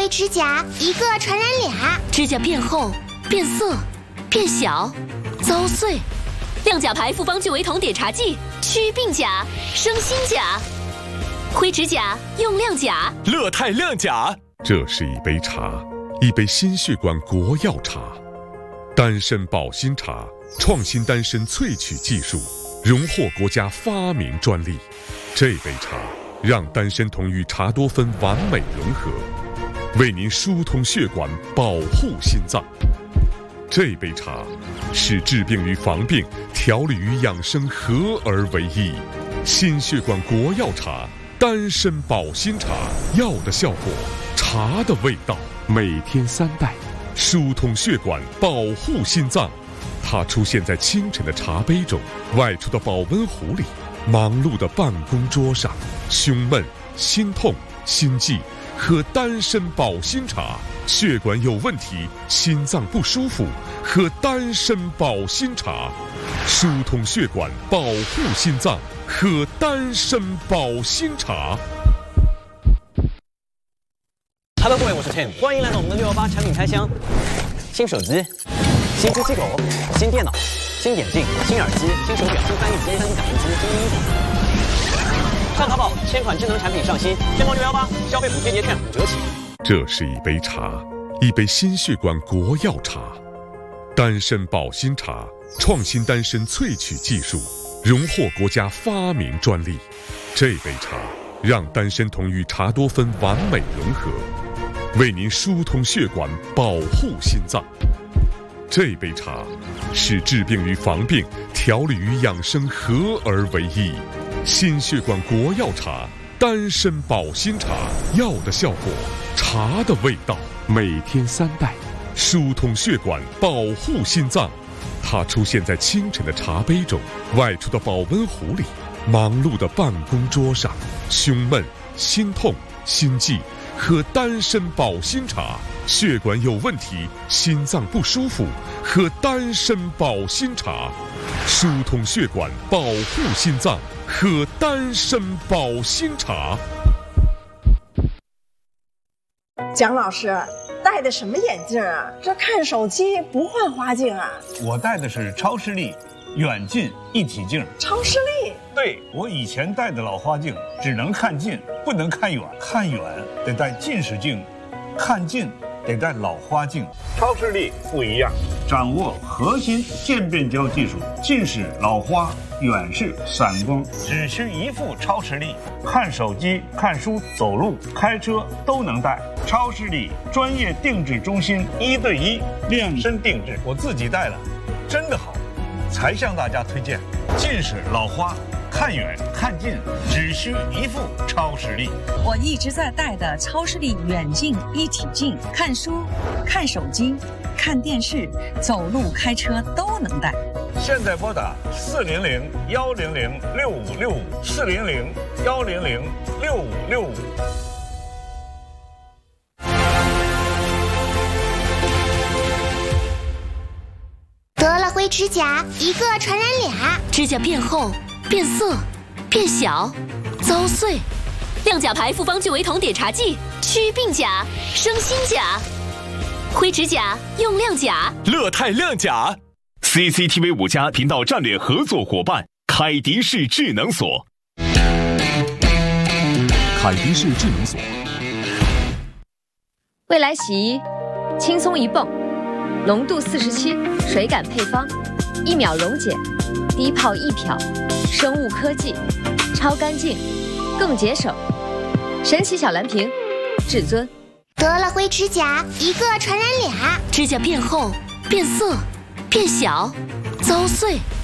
灰指甲，一个传染俩。 指甲变厚、变色、变小、遭碎。亮甲牌复方聚维酮碘茶剂，祛病甲，生新甲。灰指甲用亮甲， 乐泰亮甲。 这是一杯茶，一杯心血管国药茶，丹参保心茶，创新丹参萃取技术，荣获国家发明专利。这杯茶让丹参酮与茶多酚完美融合，为您疏通血管，保护心脏。这杯茶使治病与防病、调理与养生合而为一。心血管国药茶，丹参保心茶，药的效果，茶的味道，每天3袋，疏通血管，保护心脏。它出现在清晨的茶杯中，外出的保温壶里，忙碌的办公桌上。胸闷、心痛、心悸，喝丹参保心茶；血管有问题、心脏不舒服，喝丹参保心茶。疏通血管，保护心脏，喝丹参保心茶。 Hello， 各位，我是 Tim， 欢迎来到我们的618产品开箱。新手机、新机器狗、新电脑、新眼镜、新耳机、新手表、新翻译机、新打印机、新衣服。上淘宝，1000款智能产品上新，天猫618消费补贴节券5折起。 这是一杯茶，一杯心血管国药茶，丹参保心茶，创新丹参萃取技术，荣获国家发明专利。这杯茶让丹参酮与茶多酚完美融合，为您疏通血管，保护心脏。这杯茶使治病与防病、调理与养生合而为一。心血管国药茶，丹参保心茶，药的效果，茶的味道，每天3袋，疏通血管，保护心脏。它出现在清晨的茶杯中，外出的保温壶里，忙碌的办公桌上。胸闷、心痛、心悸，喝丹参保心茶；血管有问题、心脏不舒服，喝丹参保心茶。疏通血管，保护心脏，喝丹参保心茶。 蒋老师戴的什么眼镜啊？这看手机不换花镜啊？ 我戴的是超视力远近一体镜。 超视力？ 对，我以前戴的老花镜只能看近，不能看远，看远得戴近视镜，看近得戴老花镜。超视力不一样，掌握核心渐变焦技术，近视、老花、远视、散光，只需一副超视力，看手机、看书、走路、开车都能戴。超视力专业定制中心，1对1量身定制，我自己戴了，真的好，才向大家推荐。近视、老花，看远看近只需一副超视力。 我一直在戴的超视力远近一体镜，看书、看手机、看电视、走路、开车都能戴。 现在拨打400-100-6565，400-100-6565。 得了灰指甲，一个传染俩。 指甲变厚、变色、变小、遭碎。亮甲牌复方聚维酮碘茶剂，祛病甲，生新甲。灰指甲用亮甲，乐泰亮甲。这是一杯茶，一个传染俩。 得了灰指甲，一个传染俩。 指甲变厚、变色、变小、遭碎。亮甲牌复方聚维酮碘茶剂，祛病甲，生新甲。灰指甲用亮甲， 乐泰亮甲。CCTV 5家频道战略合作伙伴凯迪士智能锁。 凯迪士智能锁。 未来洗衣，轻松一泵，浓度47，水感配方，1秒溶解，低泡易漂，生物科技，超干净，更节省。神奇小蓝瓶，至尊。 得了灰指甲，一个传染俩。 指甲变厚、变色、变小、遭碎。